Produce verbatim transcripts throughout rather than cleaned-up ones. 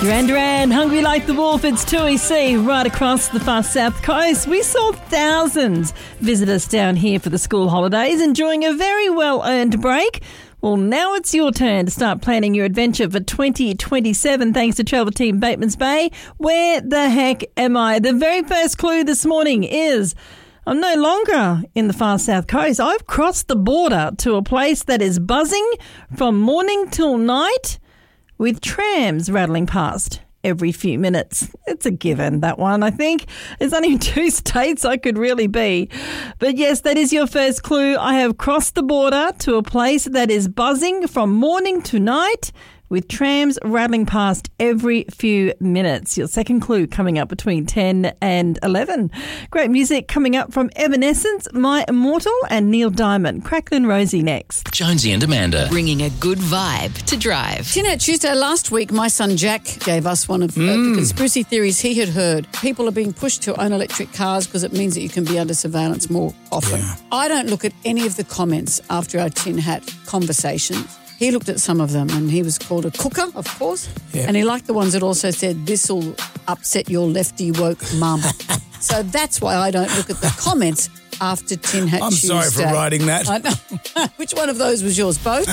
Duran Duran, Hungry Like the Wolf, it's two E C right across the far south coast. We saw thousands visit us down here for the school holidays, enjoying a very well-earned break. Well, now it's your turn to start planning your adventure for twenty twenty-seven thanks to Travel Team Batemans Bay. Where the heck am I? The very first clue this morning is I'm no longer in the far south coast. I've crossed the border to a place that is buzzing from morning till night with trams rattling past every few minutes. It's a given, that one, I think. There's only two states I could really be. But yes, that is your first clue. I have crossed the border to a place that is buzzing from morning to night with trams rattling past every few minutes. Your second clue coming up between ten and eleven. Great music coming up from Evanescence, My Immortal, and Neil Diamond. Cracklin' Rosie next. Jonesy and Amanda. Bringing a good vibe to drive. Tinette, Tuesday last week, my son Jack gave us one of mm. uh, the conspiracy theories he had heard. People are being pushed to own electric cars because it means that you can be under surveillance more often. Yeah. I don't look at any of the comments after our Tin Hat conversations. He looked at some of them and he was called a cooker, of course. Yeah. And he liked the ones that also said, this'll upset your lefty woke mum. So that's why I don't look at the comments after Tin Hat I'm Tuesday. sorry for writing that. I know. Which one of those was yours? Both?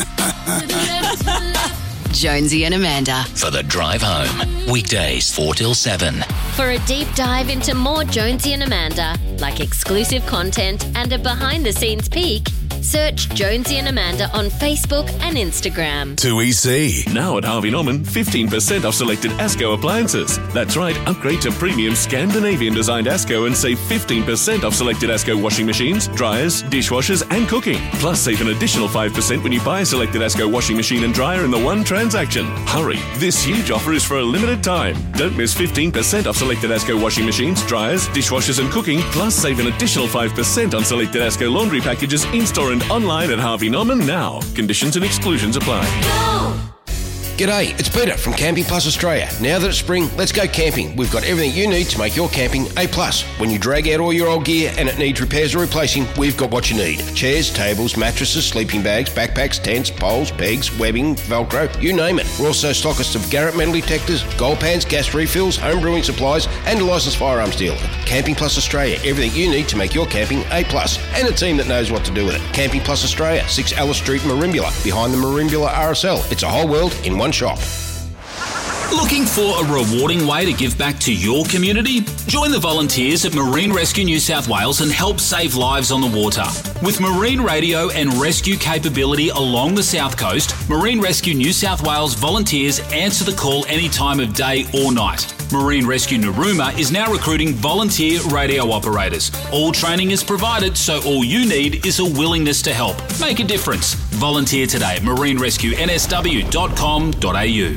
Jonesy and Amanda. For the drive home. Weekdays four till seven. For a deep dive into more Jonesy and Amanda, like exclusive content and a behind-the-scenes peek, search Jonesy and Amanda on Facebook and Instagram. two E C. Now at Harvey Norman, fifteen percent off selected Asco appliances. That's right, upgrade to premium Scandinavian-designed Asco and save fifteen percent off selected Asco washing machines, dryers, dishwashers and cooking. Plus, save an additional five percent when you buy a selected Asco washing machine and dryer in the one transaction. Hurry, this huge offer is for a limited time. Don't miss fifteen percent off selected Asco washing machines, dryers, dishwashers and cooking. Plus, save an additional five percent on selected Asco laundry packages in-store and online at Harvey Norman now. Conditions and exclusions apply. Go! G'day, it's Peter from Camping Plus Australia. Now that it's spring, let's go camping. We've got everything you need to make your camping A plus. When you drag out all your old gear and it needs repairs or replacing, we've got what you need. Chairs, tables, mattresses, sleeping bags, backpacks, tents, poles, pegs, webbing, Velcro, you name it. We're also stockists of Garrett metal detectors, gold pans, gas refills, home brewing supplies and a licensed firearms dealer. Camping Plus Australia, everything you need to make your camping A plus. And a team that knows what to do with it. Camping Plus Australia, six Alice Street, Merimbula, behind the Merimbula R S L. It's a whole world in one shop. Looking for a rewarding way to give back to your community? Join the volunteers at Marine Rescue New South Wales and help save lives on the water. With marine radio and rescue capability along the south coast, Marine Rescue New South Wales volunteers answer the call any time of day or night. Marine Rescue Narooma is now recruiting volunteer radio operators. All training is provided, so all you need is a willingness to help. Make a difference. Volunteer today at marine rescue n s w dot com dot a u.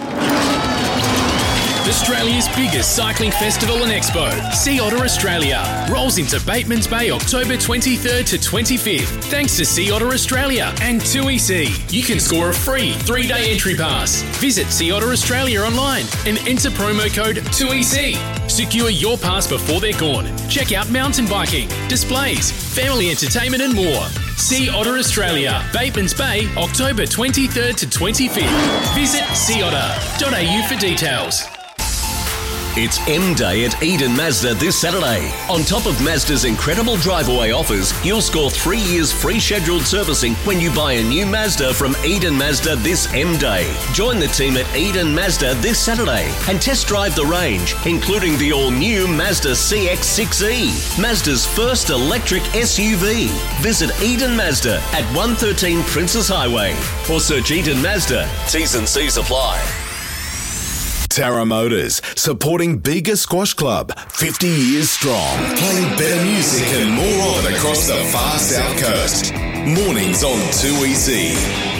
Australia's biggest cycling festival and expo, Sea Otter Australia, rolls into Batemans Bay October twenty-third to twenty-fifth. Thanks to Sea Otter Australia and two E C. You can score a free three-day entry pass. Visit Sea Otter Australia online and enter promo code two E C. Secure your pass before they're gone. Check out mountain biking, displays, family entertainment and more. Sea Otter Australia, Batemans Bay, October twenty-third to twenty-fifth. Visit sea otter dot a u for details. It's M Day at Eden Mazda this Saturday. On top of Mazda's incredible drive-away offers, you'll score three years free scheduled servicing when you buy a new Mazda from Eden Mazda this M Day. Join the team at Eden Mazda this Saturday and test drive the range, including the all-new Mazda C X six E, Mazda's first electric S U V. Visit Eden Mazda at one thirteen Princess Highway or search Eden Mazda. T's and C's apply. Tara Motors, supporting Bega Squash Club, fifty years strong. Playing better music and more of it across the far south coast. Mornings on two E C.